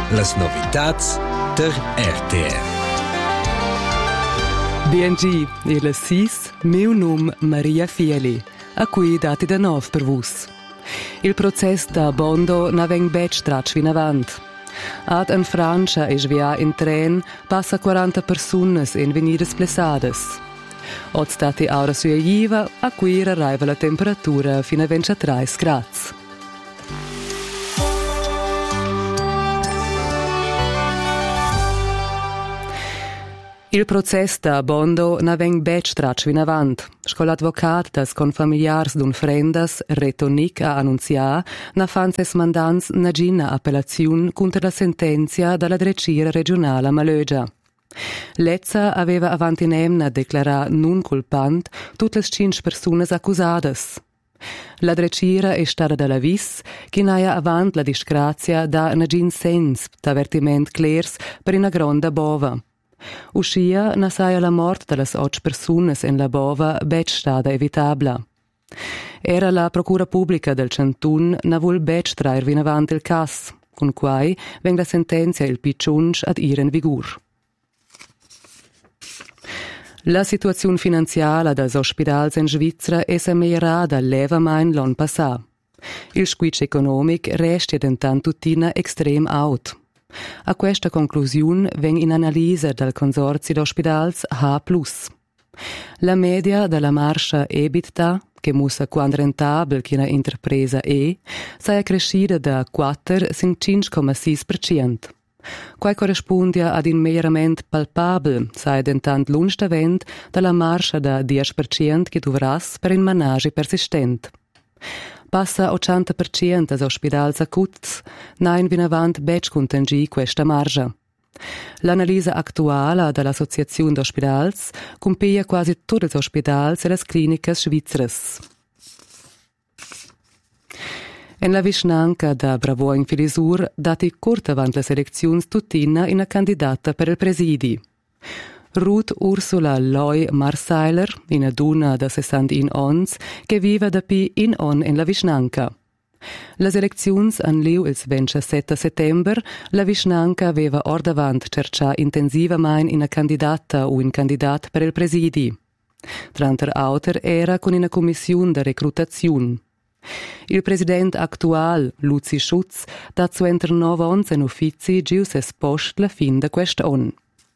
Las novitats der RTR. BNG, e le 6, meu nome Maria Fieli, a cui dati da 9 per vos. Il processo da Bondo na veng bet stratsch fin avant. Ad in Francia e svia in tren passa 40 personas in venidas plessadas. Od stati aura suiva, a cui arriva la temperatura fino a 23 gradi. Il processo da Bondo na veng bet stratsch fin avant. Scol advocat das confamiliars d'un frendas, retonic a annunciar, na fan ses mandants na gina appellaziun contra la sentenzia dalla drecira regionale Malögia. Lezza aveva avanti nemna declarar non culpant tutte le 5 personas accusadas. La drecira è stata dalla vis, che naia avant la disgrazia da na gin sens d'avertiment clairs per una gronda bova. Uscia na saia la mort de las 8 personas en la bova bet stada evitabla. Era la procura pubblica del Cantun na vul bet trair vin avant il cas, con quai veng la sentenzia il picciunsch ad ir in vigur. La situazione finanziaria dels ospedals in Svizzera è migliorata levamain l'anno passà. Il squitch economic resta intanto tutina extrem out. A questa conclusione veng in analisi dal consorzio d'ospedals H+. La media della marcia EBITDA, che mostra quant rentabile che una interpresa è, sia crescita da 4 sin 5,6%. Quai corrisponde ad un miglioramento palpabile, sia intanto l'unstavent dalla marcia da 10% che dovras per un manage persistente. Passa 80% als ospedals acuts, nein vin avant bec contengi questa margia. L'analisi attuale dall'Associazione d'Ospedals compia quasi tutti gli ospedals e le cliniche svizzeres. En la vicinanca da Bravo in Filisur dati curta avant le selezioni tutina in a candidata per il presidi. Ruth Ursula Loy Marseiler, una donna da 61 anni, che vive da pi in on in la vicinanca. Le elezioni han liu il 27 settembre, la vicinanca aveva ordavant cercià intensivamente una candidata o un candidat per il presidi. Tranter auter era con una commissione di reclutazione. Il presidente attuale, Luzi Schutz, dat su enter 9 anni in uffizi gius es post la fin de quest'anno.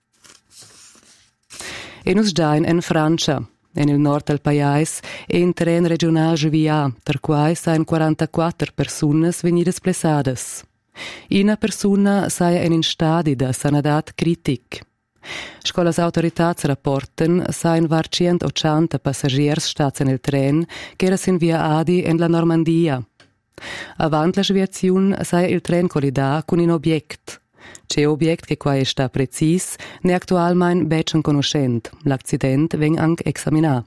E nus giain en Francia, en il nord del paese, e in tren regional Juvia, per quai sain 44 personas venidas plessadas. Una persona saia in stadi da sanadat critic. Scolas autoritats rapporten sain var 180 passagiers stats en il tren, che era sin via Adi en la Normandia. Avant la sviaziun saia il tren collida con un object. C'è object che qua sta precis, ne actualmein becen conoscent. L'accident veng anche examinà.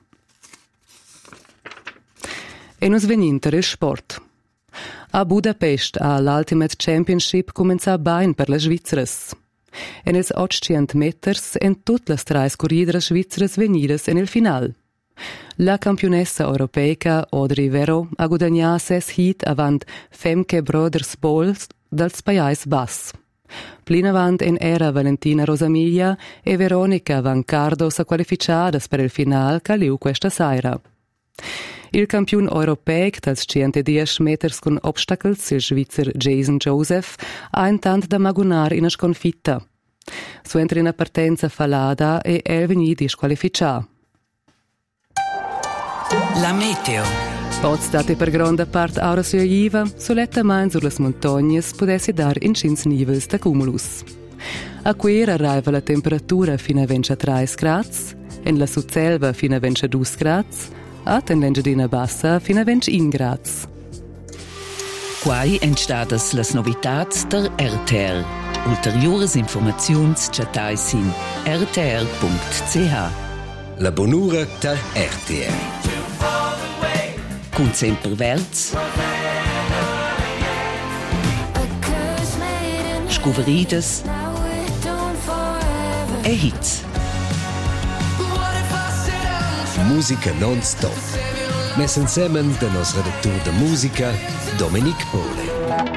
E nus veninter il sport. A Budapest all'Ultimate Championship comenza bain per le Svizzeres. En ils 800 meters en tutte le 3 corridere svizzeres venidas en il final. La campionessa europeica Audrey Vero ha guadagnato 6 hit avant Femke Brothers-Bols dels Pais Bas. Plin avant en era Valentina Rosamiglia e Veronica Vancardo sa qualificadas per il final che liu questa saira. Il campione europeo dels 110 meters con obstacles, il svizzer Jason Joseph, ha intanto da magunar in sconfitta. Su entra in partenza falada e el veni disqualificia. La meteo. Pots date per grande part aura suiva, soletta main sur las montagnes potessi dar in 5 nivels da cumulus. A quer arriva la temperatura fino a 23 gradi, en la Suzzelva fino a 22 gradi, ad en l'Engiadina Bassa fino a 21 gradi. Quai entstadas las novitats der RTR. Ulteriores informaziuns chatais in rtr.ch. La bonura der RTR. Cun sempre verts, scuveridas e hits. Musica non-stop. Mes insieme del nostro redattore de musica, Dominic Pole.